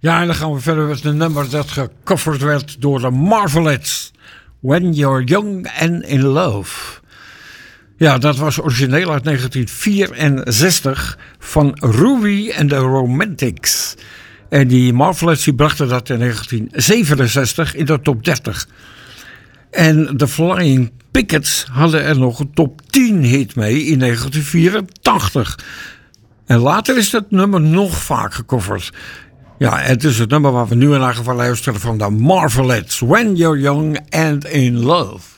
Ja, en dan gaan we verder met een nummer dat gecoverd werd door de Marvelettes. When You're Young and in Love. Ja, dat was origineel uit 1964 van Ruby and the Romantics. En die Marvelettes die brachten dat in 1967 in de top 30. En de Flying Pickets hadden er nog een top 10 hit mee in 1984. En later is dat nummer nog vaak gecoverd. Ja, het is het nummer waar we nu in ieder geval luisteren van de Marvelettes. When You're Young and in Love.